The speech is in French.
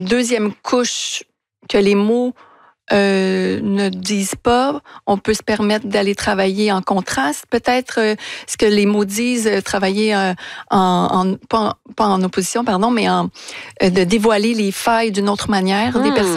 deuxième couche que les mots ne disent pas, on peut se permettre d'aller travailler en contraste. Peut-être ce que les mots disent, travailler pas en opposition, pardon, mais de dévoiler les failles d'une autre manière des personnes.